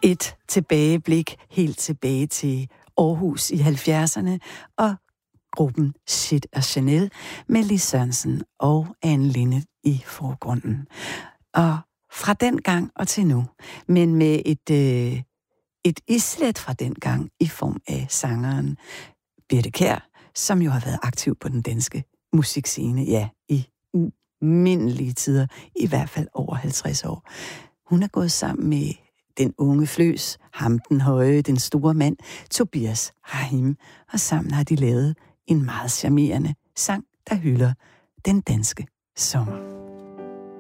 Et tilbageblik helt tilbage til Aarhus i 70'erne og gruppen Sid og Chanel med Lis Sørensen og Anne Linnet i forgrunden. Og fra den gang og til nu, men med et islet fra den gang i form af sangeren Birthe Kjær, som jo har været aktiv på den danske musikscene, ja, i umindelige tider, i hvert fald over 50 år. Hun er gået sammen med den unge Fløs, ham den høje, den store mand, Tobias Rahim, og sammen har de lavet en meget charmerende sang, der hylder den danske sommer.